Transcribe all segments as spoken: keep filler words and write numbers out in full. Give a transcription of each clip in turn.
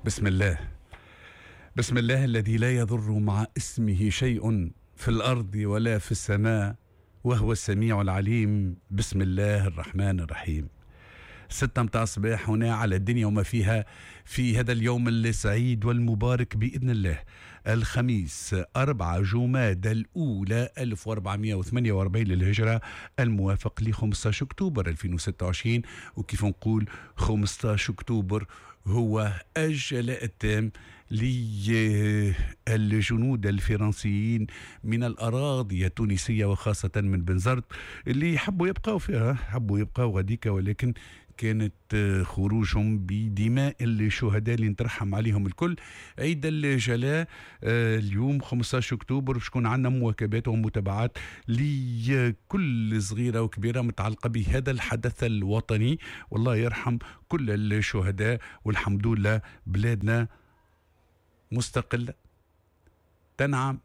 بسم الله. بسم الله الذي لا يضر مع اسمه شيء في الأرض ولا في السماء وهو السميع العليم. بسم الله الرحمن الرحيم. ستة متاع الصباح هنا على الدنيا وما فيها في هذا اليوم السعيد والمبارك بإذن الله، الخميس أربعة جمادى الأولى ألف وأربعمائة وثمانية وأربعين للهجرة، الموافق ل خمسة عشر أكتوبر ألفين وستة وعشرين. وكيف نقول خمسة عشر أكتوبر هو الجلاء التام للجنود الفرنسيين من الأراضي التونسية وخاصة من بنزرت اللي حبوا يبقوا فيها، حبوا يبقوا غاديكا، ولكن كانت خروجهم بدماء الشهداء اللي نترحم عليهم الكل. عيد الجلاء اليوم خمسة عشر أكتوبر باش تكون عندنا مواكبات ومتابعات لكل صغيرة وكبيرة متعلقة بهذا الحدث الوطني، والله يرحم كل الشهداء. والحمد لله بلادنا مستقلة تنعم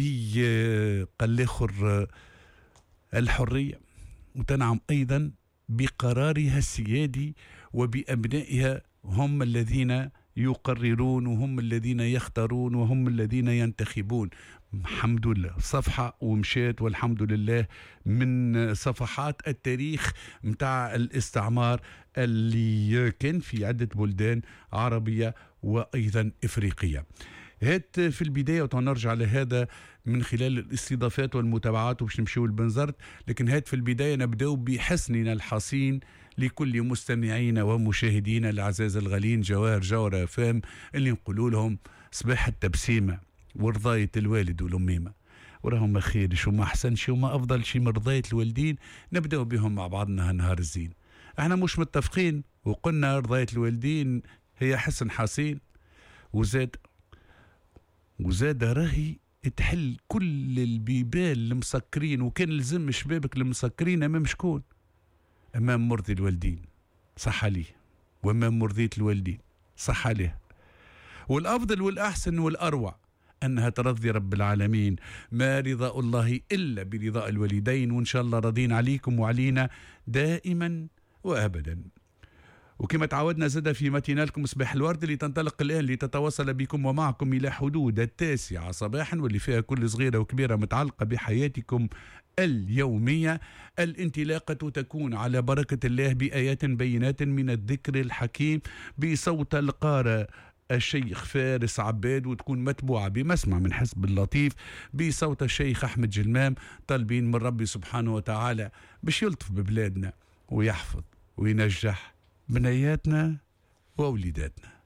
بقلاخر الحرية، وتنعم أيضا بقرارها السيادي وبأبنائها هم الذين يقررون وهم الذين يختارون وهم الذين ينتخبون. الحمد لله صفحة ومشات، والحمد لله من صفحات التاريخ متاع الاستعمار اللي كان في عدة بلدان عربية وأيضا إفريقية. هات في البداية وتنرجع لهذا من خلال الاستضافات والمتابعات وباش نمشيو لبنزرت، لكن هات في البداية نبدأ بحسننا الحصين لكل مستمعين ومشاهدين الأعزاز الغالين جواهر جورة فام اللي نقولوا لهم صباح التبسيمة ورضاية الوالد والأميمة، وراهم ما خيرش وما أحسنش وما أفضل شي من رضاية الوالدين. نبدأ بهم مع بعضنا نهار الزين. احنا مش متفقين وقلنا رضاية الوالدين هي حسن حسين، وزاد وزاد راهي تحل كل البيبان المسكرين، وكان لزم شبابك المسكرين امام شكون؟ امام مرضي الوالدين صح عليه، وامام مرضية الوالدين صح عليه. والافضل والاحسن والاروع انها ترضي رب العالمين، ما رضاء الله الا برضاء الوالدين، وان شاء الله راضين عليكم وعلينا دائما وابدا. وكما تعودنا زاد في متينالكم صباح الورد اللي تنطلق الآن لتتواصل بكم ومعكم إلى حدود التاسعة صباحا، واللي فيها كل صغيرة وكبيرة متعلقة بحياتكم اليومية. الانطلاقة تكون على بركة الله بآيات بينات من الذكر الحكيم بصوت القارئ الشيخ فارس عباد، وتكون متبوعة بمسمع من حزب اللطيف بصوت الشيخ أحمد جلمام، طالبين من ربي سبحانه وتعالى باش يلطف ببلادنا ويحفظ وينجح بنياتنا وأوليداتنا.